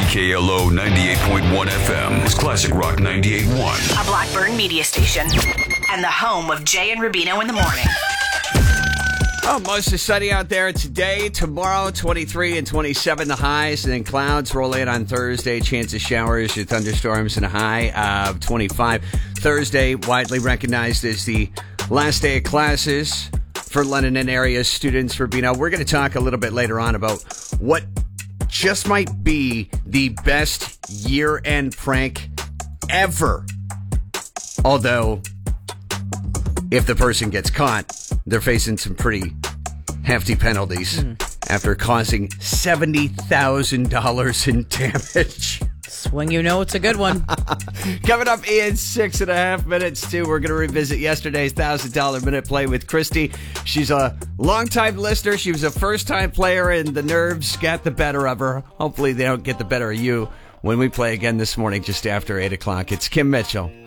KLO 98.1 FM is Classic Rock 98.1. A Blackburn media station. And the home of Jay and Rubino in the morning. Oh, mostly sunny out there today. Tomorrow, 23 and 27 the highs. And then clouds roll in on Thursday. Chance of showers or thunderstorms and a high of 25. Thursday, widely recognized as the last day of classes for London and area students. Rubino, we're going to talk a little bit later on about what just might be the best year-end prank ever. Although, if the person gets caught, they're facing some pretty hefty penalties after causing $70,000 in damage. Swing, you know it's a good one. Coming up in 6.5 minutes, too, we're going to revisit yesterday's $1,000 minute play with Christy. She's a longtime listener. She was a first-time player, and the nerves got the better of her. Hopefully they don't get the better of you when we play again this morning just after 8 o'clock. It's Kim Mitchell.